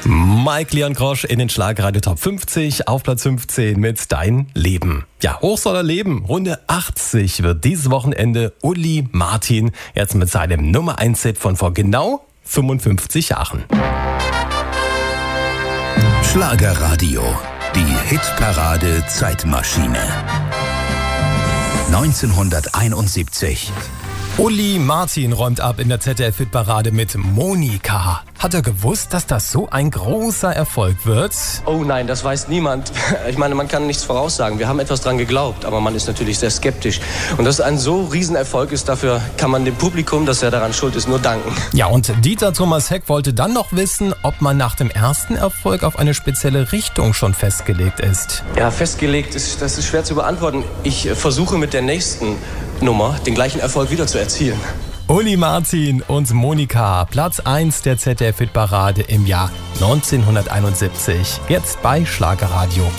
Mike Leon Grosch in den Schlagerradio Top 50 auf Platz 15 mit Dein Leben. Ja, hoch soll er leben. Runde 80 wird dieses Wochenende Uli Martin jetzt mit seinem Nummer 1 Hit von vor genau 55 Jahren. Schlagerradio, die Hitparade Zeitmaschine. 1971. Uli Martin räumt ab in der ZDF-Hitparade mit Monika. Hat er gewusst, dass das so ein großer Erfolg wird? Oh nein, das weiß niemand. Ich meine, man kann nichts voraussagen. Wir haben etwas dran geglaubt, aber man ist natürlich sehr skeptisch. Und dass es ein so Riesenerfolg ist, dafür kann man dem Publikum, das ja daran schuld ist, nur danken. Ja, und Dieter Thomas Heck wollte dann noch wissen, ob man nach dem ersten Erfolg auf eine spezielle Richtung schon festgelegt ist. Ja, festgelegt, das ist schwer zu beantworten. Ich versuche mit der nächsten Nummer den gleichen Erfolg wieder zu erzielen. Uli Martin und Monika, Platz 1 der ZDF-Hitparade im Jahr 1971. Jetzt bei Schlagerradio.